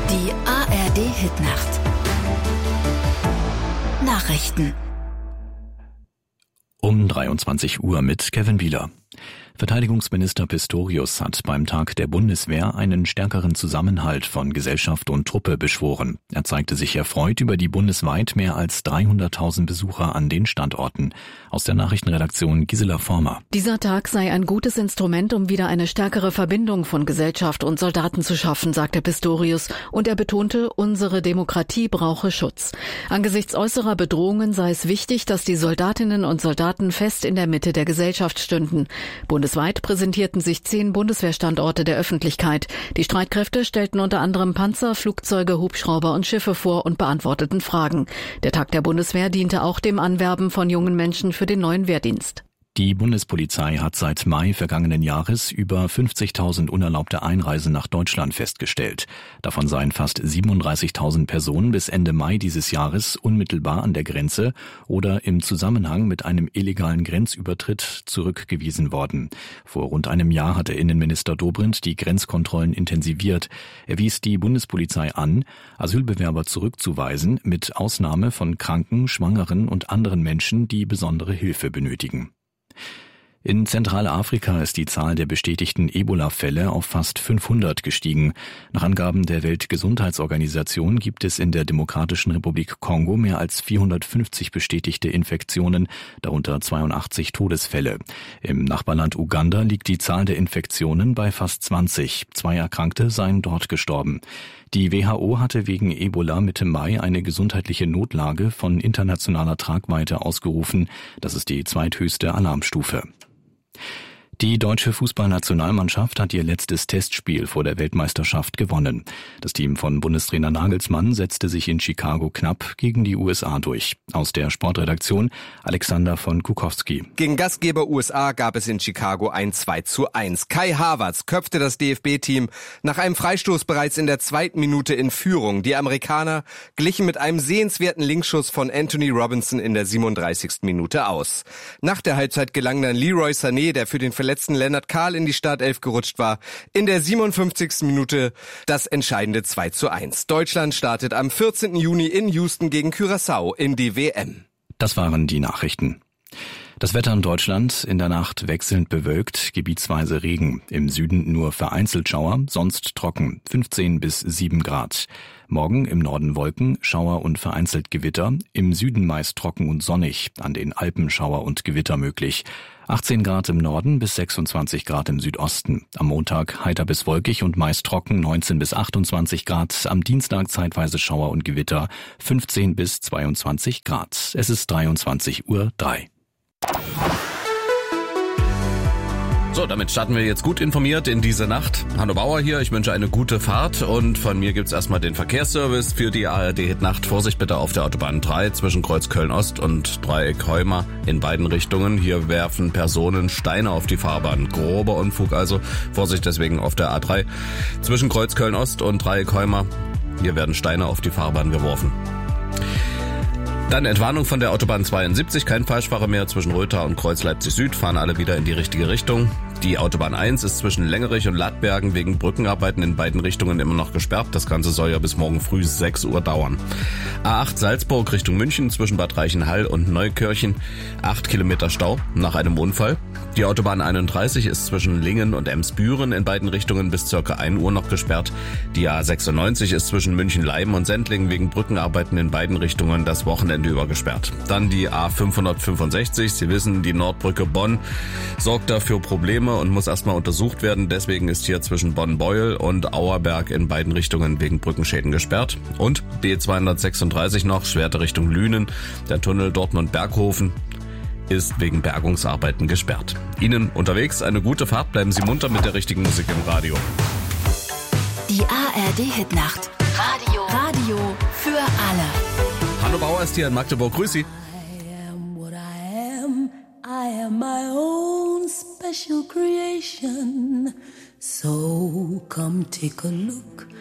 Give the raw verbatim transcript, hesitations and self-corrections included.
Die A R D-Hitnacht. Nachrichten. Um dreiundzwanzig Uhr mit Kevin Wieler. Verteidigungsminister Pistorius hat beim Tag der Bundeswehr einen stärkeren Zusammenhalt von Gesellschaft und Truppe beschworen. Er zeigte sich erfreut über die bundesweit mehr als dreihunderttausend Besucher an den Standorten. Aus der Nachrichtenredaktion Gisela Former. Dieser Tag sei ein gutes Instrument, um wieder eine stärkere Verbindung von Gesellschaft und Soldaten zu schaffen, sagte Pistorius, und er betonte, unsere Demokratie brauche Schutz. Angesichts äußerer Bedrohungen sei es wichtig, dass die Soldatinnen und Soldaten fest in der Mitte der Gesellschaft stünden. Bundesweit präsentierten sich zehn Bundeswehrstandorte der Öffentlichkeit. Die Streitkräfte stellten unter anderem Panzer, Flugzeuge, Hubschrauber und Schiffe vor und beantworteten Fragen. Der Tag der Bundeswehr diente auch dem Anwerben von jungen Menschen für den neuen Wehrdienst. Die Bundespolizei hat seit Mai vergangenen Jahres über fünfzigtausend unerlaubte Einreisen nach Deutschland festgestellt. Davon seien fast siebenunddreißigtausend Personen bis Ende Mai dieses Jahres unmittelbar an der Grenze oder im Zusammenhang mit einem illegalen Grenzübertritt zurückgewiesen worden. Vor rund einem Jahr hatte Innenminister Dobrindt die Grenzkontrollen intensiviert. Er wies die Bundespolizei an, Asylbewerber zurückzuweisen, mit Ausnahme von Kranken, Schwangeren und anderen Menschen, die besondere Hilfe benötigen. In Zentralafrika ist die Zahl der bestätigten Ebola-Fälle auf fast fünfhundert gestiegen. Nach Angaben der Weltgesundheitsorganisation gibt es in der Demokratischen Republik Kongo mehr als vierhundertfünfzig bestätigte Infektionen, darunter zweiundachtzig Todesfälle. Im Nachbarland Uganda liegt die Zahl der Infektionen bei fast zwanzig. Zwei Erkrankte seien dort gestorben. Die W H O hatte wegen Ebola Mitte Mai eine gesundheitliche Notlage von internationaler Tragweite ausgerufen. Das ist die zweithöchste Alarmstufe. Die deutsche Fußballnationalmannschaft hat ihr letztes Testspiel vor der Weltmeisterschaft gewonnen. Das Team von Bundestrainer Nagelsmann setzte sich in Chicago knapp gegen die U S A durch. Aus der Sportredaktion Alexander von Kukowski. Gegen Gastgeber U S A gab es in Chicago ein zwei zu eins. Kai Havertz köpfte das D F B-Team nach einem Freistoß bereits in der zweiten Minute in Führung. Die Amerikaner glichen mit einem sehenswerten Linksschuss von Anthony Robinson in der siebenunddreißigsten Minute aus. Nach der Halbzeit gelang dann Leroy Sané, der für den letzten Lennart Kahl in die Startelf gerutscht war, in der siebenundfünfzigsten Minute das entscheidende zwei zu eins. Deutschland startet am vierzehnten Juni in Houston gegen Curaçao in die W M. Das waren die Nachrichten. Das Wetter in Deutschland: in der Nacht wechselnd bewölkt, gebietsweise Regen. Im Süden nur vereinzelt Schauer, sonst trocken, fünfzehn bis sieben Grad. Morgen im Norden Wolken, Schauer und vereinzelt Gewitter. Im Süden meist trocken und sonnig, an den Alpen Schauer und Gewitter möglich. achtzehn Grad im Norden bis sechsundzwanzig Grad im Südosten. Am Montag heiter bis wolkig und meist trocken, neunzehn bis achtundzwanzig Grad. Am Dienstag zeitweise Schauer und Gewitter, fünfzehn bis zweiundzwanzig Grad. Es ist dreiundzwanzig Uhr drei. So, damit starten wir jetzt gut informiert in diese Nacht. Hanno Bauer hier, ich wünsche eine gute Fahrt und von mir gibt's erstmal den Verkehrsservice für die A R D-Hitnacht. Vorsicht bitte auf der Autobahn drei zwischen Kreuz Köln-Ost und Dreieck Heuma in beiden Richtungen. Hier werfen Personen Steine auf die Fahrbahn. Grober Unfug also. Vorsicht deswegen auf der A drei zwischen Kreuz Köln-Ost und Dreieck Heuma. Hier werden Steine auf die Fahrbahn geworfen. Dann Entwarnung von der Autobahn zweiundsiebzig, kein Falschfahrer mehr zwischen Rötha und Kreuz Leipzig Süd, fahren alle wieder in die richtige Richtung. Die Autobahn eins ist zwischen Längerich und Lattbergen wegen Brückenarbeiten in beiden Richtungen immer noch gesperrt. Das Ganze soll ja bis morgen früh sechs Uhr dauern. A acht Salzburg Richtung München zwischen Bad Reichenhall und Neukirchen, acht Kilometer Stau nach einem Unfall. Die Autobahn einunddreißig ist zwischen Lingen und Emsbüren in beiden Richtungen bis circa ein Uhr noch gesperrt. Die A sechsundneunzig ist zwischen München-Leim und Sendling wegen Brückenarbeiten in beiden Richtungen das Wochenende über gesperrt. Dann die A fünfhundertfünfundsechzig, Sie wissen, die Nordbrücke Bonn sorgt dafür Probleme und muss erstmal untersucht werden. Deswegen ist hier zwischen Bonn-Beuel und Auerberg in beiden Richtungen wegen Brückenschäden gesperrt. Und B zweihundertsechsunddreißig noch, Schwerte Richtung Lünen. Der Tunnel Dortmund-Berghofen ist wegen Bergungsarbeiten gesperrt. Ihnen unterwegs eine gute Fahrt, bleiben Sie munter mit der richtigen Musik im Radio. Die A R D-Hitnacht. Radio. Radio für alle. Hanno Bauer ist hier in Magdeburg. Grüß Sie. I am what I am. I am my own special creation. So come take a look.